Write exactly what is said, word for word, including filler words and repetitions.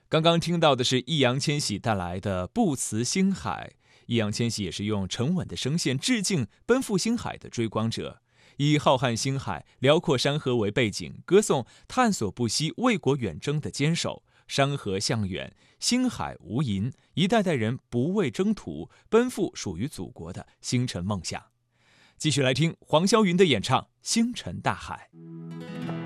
刚刚听到的是易烊千玺带来的《不辞星海》，易烊千玺也是用沉稳的声线致敬奔赴星海的追光者，以浩瀚星海、辽阔山河为背景，歌颂探索不息、为国远征的坚守。山河向远，星海无垠，一代代人不畏征途，奔赴属于祖国的星辰梦想。继续来听黄霄云的演唱《星辰大海》。